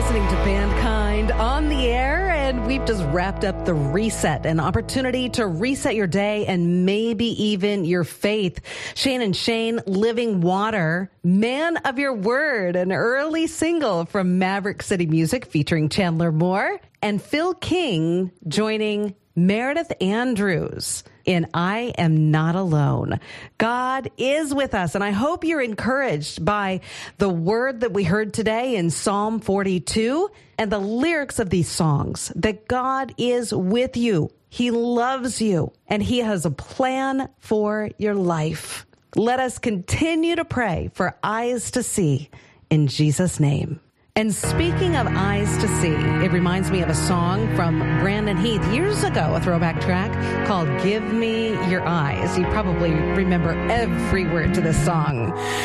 listening to Bandkind on the air, and we've just wrapped up the reset, an opportunity to reset your day and maybe even your faith. Shane and Shane, Living Water, Man of Your Word, an early single from Maverick City Music featuring Chandler Moore, and Phil King joining Meredith Andrews in I Am Not Alone. God is with us, and I hope you're encouraged by the word that we heard today in Psalm 42 and the lyrics of these songs, that God is with you. He loves you, and He has a plan for your life. Let us continue to pray for eyes to see in Jesus' name. And speaking of eyes to see, it reminds me of a song from Brandon Heath years ago, a throwback track called Give Me Your Eyes. You probably remember every word to this song.